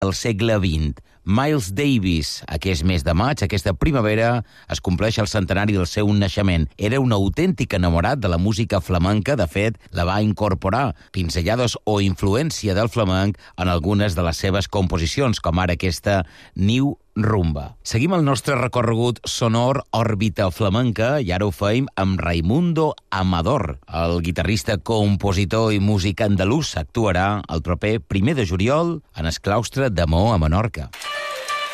del segle XX. Miles Davis, aquest mes de maig, aquesta primavera, es compleix el centenari del seu naixement. Era un autèntic enamorat de la música flamenca. De fet, la va incorporar pinzellades o influència del flamenc en algunes de les seves composicions, com ara aquesta New Rumba. Seguim el nostre recorregut sonor òrbita flamenca i ara ho feim amb Raimundo Amador. El guitarrista, compositor i músic andalús actuarà el proper 1 de juliol en el claustre de Mo a Menorca.